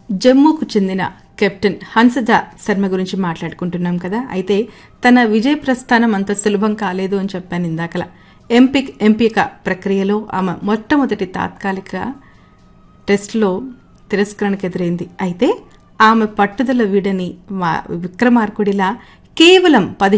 జమ్మూకు చెందిన కెప్టెన్ హన్సజ శర్మ గురించి మాట్లాడుకుంటున్నాం కదా. అయితే తన విజయ ప్రస్థానం అంత సులభం కాలేదు అని చెప్పాను ఇందాకలా. ఎంపిక ప్రక్రియలో ఆమె మొట్టమొదటి తాత్కాలిక టెస్టులో తిరస్కరణకు ఎదురైంది. అయితే ఆమె పట్టుదల వీడని విక్రమార్కుడిలా కేవలం